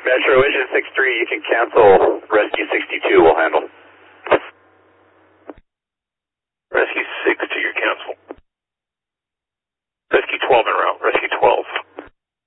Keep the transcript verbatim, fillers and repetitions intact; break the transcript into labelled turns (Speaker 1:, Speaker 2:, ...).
Speaker 1: Metro Engine six three, you can cancel Rescue sixty-two, we'll handle.
Speaker 2: Rescue six to your cancel. Rescue twelve en route.